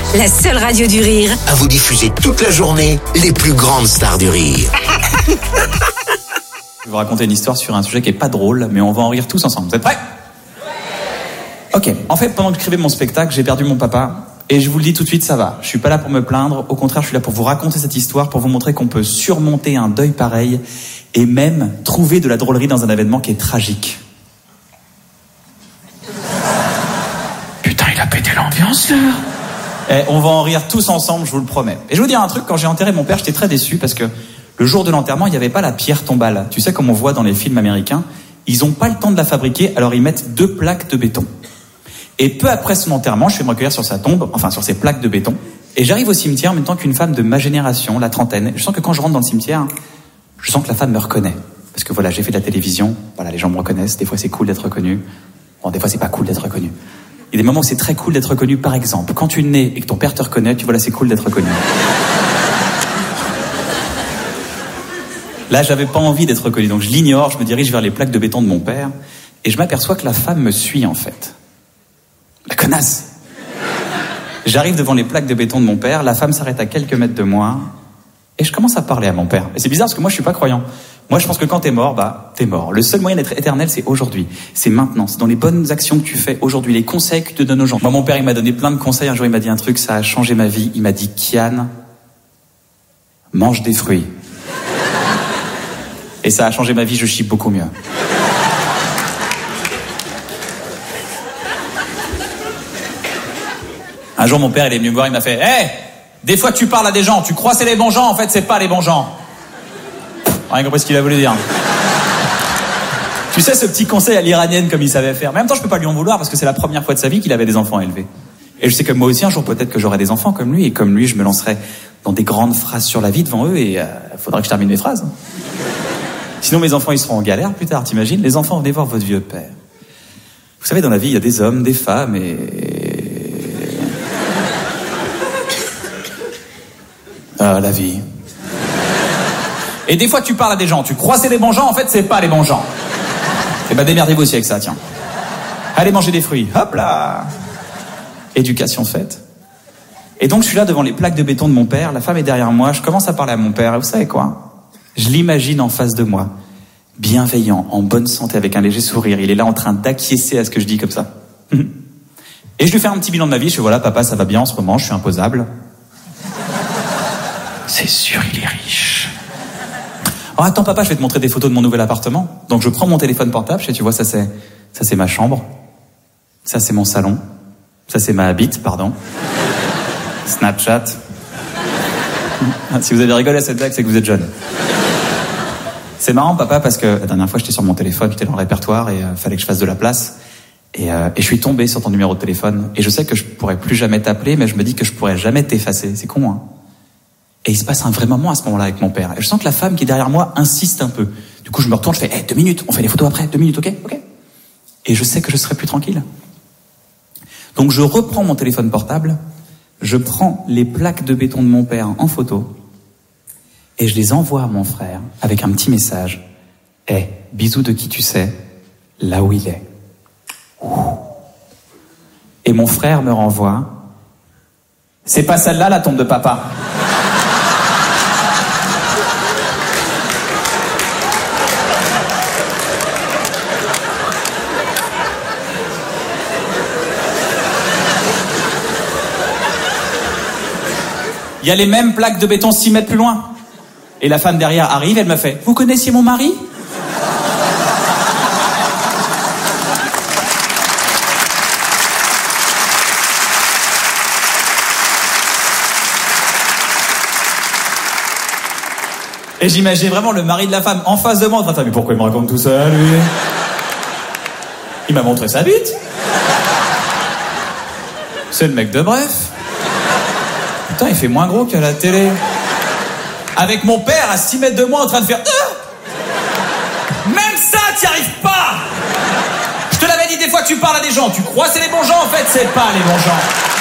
la seule radio du rire. À vous diffuser toute la journée les plus grandes stars du rire. Je vais vous raconter une histoire sur un sujet qui est pas drôle, mais on va en rire tous ensemble. Vous êtes prêts ? Ok. En fait, pendant que j'écrivais mon spectacle, j'ai perdu mon papa. Et je vous le dis tout de suite, ça va. Je suis pas là pour me plaindre. Au contraire, je suis là pour vous raconter cette histoire, pour vous montrer qu'on peut surmonter un deuil pareil et même trouver de la drôlerie dans un événement qui est tragique. Putain, il a pété l'ambiance, là. On va en rire tous ensemble, je vous le promets. Et je vais vous dire un truc, quand j'ai enterré mon père, j'étais très déçu parce que le jour de l'enterrement, il n'y avait pas la pierre tombale. Tu sais, comme on voit dans les films américains, ils n'ont pas le temps de la fabriquer, alors ils mettent 2 plaques de béton. Et peu après son enterrement, je vais me recueillir sur sa tombe, enfin sur ses plaques de béton, et j'arrive au cimetière en même temps qu'une femme de ma génération, la trentaine. Je sens que quand je rentre dans le cimetière, je sens que la femme me reconnaît. Parce que voilà, j'ai fait de la télévision, voilà, les gens me reconnaissent, des fois c'est cool d'être reconnu, bon, des fois c'est pas cool d'être reconnu. Il y a des moments où c'est très cool d'être reconnu, par exemple, quand tu nais et que ton père te reconnaît, tu vois là c'est cool d'être reconnu. Là, j'avais pas envie d'être reconnu, donc je l'ignore, je me dirige vers les plaques de béton de mon père, et je m'aperçois que la femme me suit en fait. La connasse. J'arrive devant les plaques de béton de mon père, la femme s'arrête à quelques mètres de moi, et je commence à parler à mon père. Et c'est bizarre parce que moi je suis pas croyant. Moi je pense que quand t'es mort, bah t'es mort. Le seul moyen d'être éternel, c'est aujourd'hui. C'est maintenant, c'est dans les bonnes actions que tu fais aujourd'hui, les conseils que tu te donnes aux gens. Moi mon père il m'a donné plein de conseils, un jour il m'a dit un truc, ça a changé ma vie. Il m'a dit, Kian, mange des fruits. Et ça a changé ma vie, je chie beaucoup mieux. Un jour, mon père, il est venu me voir, il m'a fait « Hey, des fois tu parles à des gens, tu crois c'est les bons gens, en fait c'est pas les bons gens. » Rien compris ce qu'il a voulu dire. Tu sais, ce petit conseil à l'iranienne comme il savait faire. Mais en même temps, je peux pas lui en vouloir parce que c'est la première fois de sa vie qu'il avait des enfants à élever. Et je sais que moi aussi, un jour, peut-être que j'aurai des enfants comme lui. Et comme lui, je me lancerai dans des grandes phrases sur la vie devant eux et faudra que je termine mes phrases. Sinon, mes enfants, ils seront en galère plus tard, t'imagines ? Les enfants, venez voir votre vieux père. Vous savez, dans la vie, il y a des hommes, des femmes la vie. Et des fois tu parles à des gens, tu crois c'est les bons gens, en fait c'est pas les bons gens. Et bah démerdez-vous aussi avec ça, tiens. Allez manger des fruits, hop là. Éducation faite. Et donc je suis là devant les plaques de béton de mon père, la femme est derrière moi, je commence à parler à mon père, et vous savez quoi ? Je l'imagine en face de moi, bienveillant, en bonne santé, avec un léger sourire, il est là en train d'acquiescer à ce que je dis comme ça. Et je lui fais un petit bilan de ma vie, je fais voilà papa ça va bien en ce moment, je suis imposable. C'est sûr, il est riche. Oh, attends, papa, je vais te montrer des photos de mon nouvel appartement. Donc, je prends mon téléphone portable, tu vois, ça c'est ma chambre. Ça, c'est mon salon. Ça, c'est ma habite, pardon. Snapchat. Si vous avez rigolé à cette blague, c'est que vous êtes jeune. C'est marrant, papa, parce que la dernière fois, j'étais sur mon téléphone, j'étais dans le répertoire et fallait que je fasse de la place. Et je suis tombé sur ton numéro de téléphone. Et je sais que je pourrais plus jamais t'appeler, mais je me dis que je pourrais jamais t'effacer. C'est con, hein. Et il se passe un vrai moment à ce moment-là avec mon père. Et je sens que la femme qui est derrière moi insiste un peu. Du coup, je me retourne, je fais hey, 2 minutes, on fait les photos après, 2 minutes, ok ? Et je sais que je serai plus tranquille. Donc je reprends mon téléphone portable, je prends les plaques de béton de mon père en photo, et je les envoie à mon frère avec un petit message. Hey, bisous de qui tu sais, là où il est. Et mon frère me renvoie. C'est pas celle-là la tombe de papa. Il y a les mêmes plaques de béton 6 mètres plus loin. Et la femme derrière arrive, elle me fait « Vous connaissiez mon mari ?» Et j'imagine vraiment le mari de la femme en face de moi en train de faire « Mais pourquoi il me raconte tout ça, lui ?» Il m'a montré sa bite. C'est le mec de Bref. Putain, il fait moins gros qu'à la télé. Avec mon père à 6 mètres de moi en train de faire... Même ça, t'y arrives pas. Je te l'avais dit, des fois tu parles à des gens, tu crois c'est les bons gens, en fait c'est pas les bons gens.